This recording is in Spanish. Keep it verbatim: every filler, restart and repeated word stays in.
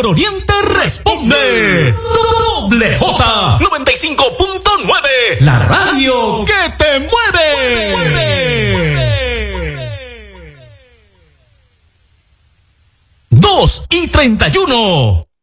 Nororiente responde. Doble J noventa y cinco punto nueve. La radio que te mueve. mueve, mueve. dos y treinta y uno.